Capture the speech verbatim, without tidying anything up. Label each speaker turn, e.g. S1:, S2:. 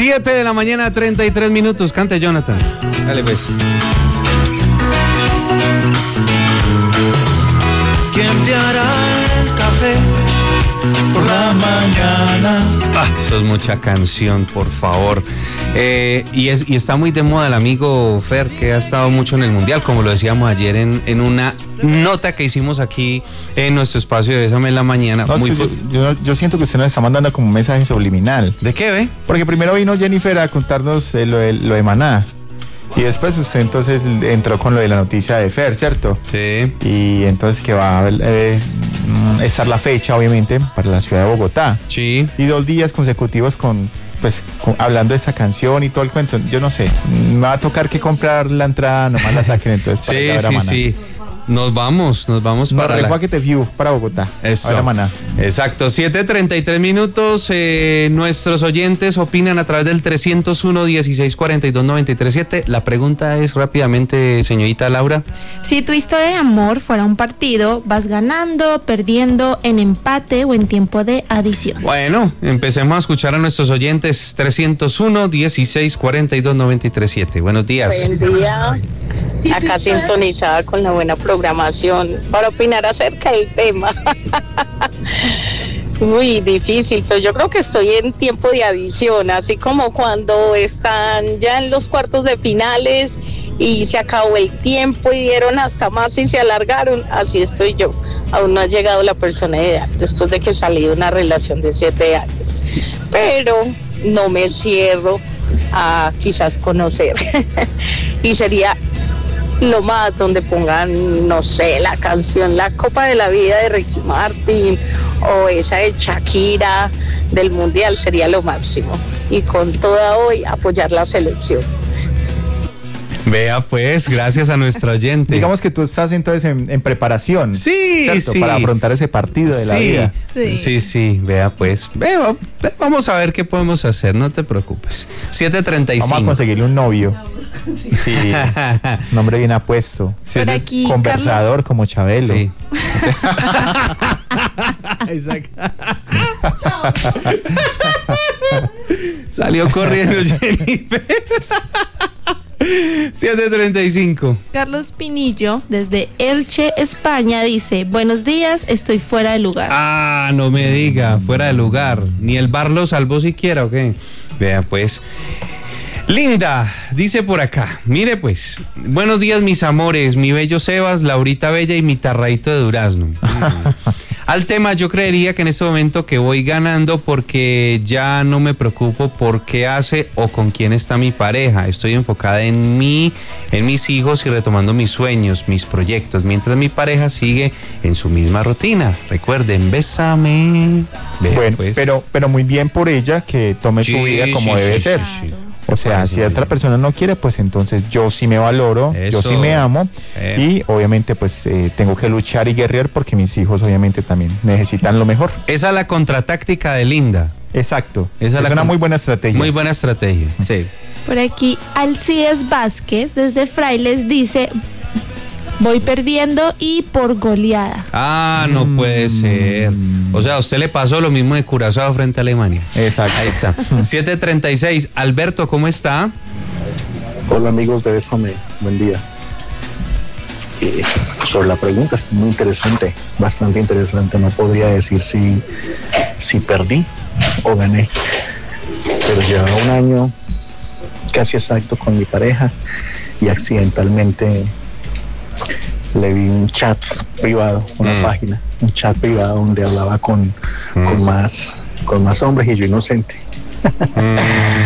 S1: siete de la mañana, treinta y tres minutos. Cante, Jonathan. Dale, pues.
S2: ¿Quién te hará el café por la mañana?
S1: Ah, eso es mucha canción, por favor. Eh, y, es, y está muy de moda el amigo Fer, que ha estado mucho en el Mundial, como lo decíamos ayer en, en una nota que hicimos aquí en nuestro espacio de Bésame en la Mañana.
S3: No,
S1: muy
S3: es que yo, yo, yo siento que usted nos está mandando como un mensaje subliminal.
S1: ¿De qué, ve?
S3: Porque primero vino Jennifer a contarnos eh, lo, de, lo de Maná. Y después usted entonces entró con lo de la noticia de Fer, ¿cierto?
S1: Sí.
S3: Y entonces que va a eh, estar la fecha, obviamente, para la ciudad de Bogotá.
S1: Sí.
S3: Y dos días consecutivos con, pues, con, hablando de esa canción y todo el cuento. Yo no sé, me va a tocar que comprar la entrada, nomás la saquen entonces para
S1: sí,
S3: ir a ver a
S1: sí,
S3: Maná.
S1: sí. Nos vamos, nos vamos
S3: no,
S1: para la...
S3: que te view para Bogotá.
S1: Eso.
S3: A ver a Maná.
S1: Exacto, siete treinta y tres minutos. Eh, nuestros oyentes opinan a través del trescientos uno, dieciséis cuarenta y dos, noventa y tres siete. La pregunta es rápidamente, señorita Laura.
S4: Si tu historia de amor fuera un partido, ¿vas ganando, perdiendo, en empate o en tiempo de adición?
S1: Bueno, empecemos a escuchar a nuestros oyentes. Trescientos uno, dieciséis cuarenta y dos, noventa y tres siete. Buenos días.
S5: Buen día. Acá sintonizada con la buena programación para opinar acerca del tema. Muy difícil, pero yo creo que estoy en tiempo de adición, así como cuando están ya en los cuartos de finales y se acabó el tiempo y dieron hasta más y se alargaron, así estoy yo. Aún no ha llegado la persona ideal después de que salí de una relación de siete años, pero no me cierro a quizás conocer. Y sería lo más donde pongan, no sé, la canción La Copa de la Vida de Ricky Martin o esa de Shakira del Mundial, sería lo máximo. Y con toda hoy apoyar la selección.
S1: Vea pues, gracias a nuestro oyente.
S3: Digamos que tú estás entonces en, en preparación.
S1: Sí,
S3: ¿cierto?
S1: sí.
S3: Para afrontar ese partido de
S1: sí,
S3: la vida.
S4: Sí.
S1: sí, sí, vea pues. Vea, vamos a ver qué podemos hacer, no te preocupes. siete treinta y cinco.
S3: Vamos a conseguirle un novio. Sí. Nombre bien apuesto.
S4: Por aquí,
S3: Conversador
S4: Carlos...
S3: como Chabelo.
S1: Sí. Exacto. Salió corriendo Jennifer. siete treinta y cinco.
S4: Carlos Pinillo, desde Elche, España, dice: buenos días, estoy fuera de lugar.
S1: Ah, no me diga, fuera de lugar. Ni el bar lo salvó siquiera, ¿o qué? Vea pues. Linda, dice por acá, mire pues, buenos días mis amores, mi bello Sebas, Laurita Bella y mi tarradito de durazno. Al tema, yo creería que en este momento que voy ganando porque ya no me preocupo por qué hace o con quién está mi pareja. Estoy enfocada en mí, en mis hijos y retomando mis sueños, mis proyectos, mientras mi pareja sigue en su misma rutina. Recuerden, bésame. Vea,
S3: bueno,
S1: pues.
S3: pero, pero muy bien por ella que tome
S1: Sí,
S3: su vida como
S1: sí,
S3: debe
S1: sí,
S3: ser.
S1: sí, sí.
S3: O sea,
S1: Eso
S3: si otra
S1: sí.
S3: persona no quiere, pues entonces yo sí me valoro,
S1: Eso.
S3: yo sí me amo
S1: Eh.
S3: y obviamente pues eh, tengo que luchar y guerrear porque mis hijos obviamente también necesitan lo mejor.
S1: Esa es la contratáctica de Linda.
S3: Exacto.
S1: Esa
S3: es
S1: la
S3: una
S1: con-
S3: muy buena estrategia.
S1: Muy buena estrategia. Sí.
S4: Por aquí, Alcides Vázquez, desde Frailes, dice: voy perdiendo y por goleada.
S1: Ah, no
S3: Mm.
S1: puede ser. O sea, a usted le pasó lo mismo de Curazao frente a Alemania.
S3: Exacto.
S1: Ahí está. siete treinta y seis. Alberto, ¿cómo está?
S6: Hola amigos de Bésame, buen día. Eh, sobre la pregunta, es muy interesante, bastante interesante. No podría decir si, si perdí o gané, pero llevaba un año casi exacto con mi pareja y accidentalmente le vi un chat privado, una
S1: Mm.
S6: página, un chat privado donde hablaba con,
S1: Mm.
S6: con más con más hombres y yo inocente.
S1: Mm.